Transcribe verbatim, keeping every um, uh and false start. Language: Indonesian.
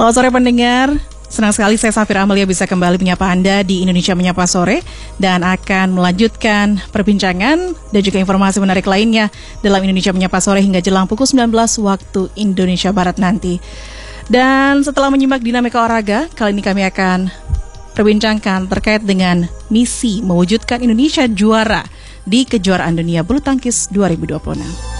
Selamat sore pendengar, senang sekali saya Safira Amalia bisa kembali menyapa Anda di Indonesia Menyapa Sore dan akan melanjutkan perbincangan dan juga informasi menarik lainnya dalam Indonesia Menyapa Sore hingga jelang pukul sembilan belas waktu Indonesia Barat nanti. Dan setelah menyimak dinamika olahraga, kali ini kami akan perbincangkan terkait dengan misi mewujudkan Indonesia juara di kejuaraan dunia bulu tangkis dua ribu dua puluh enam.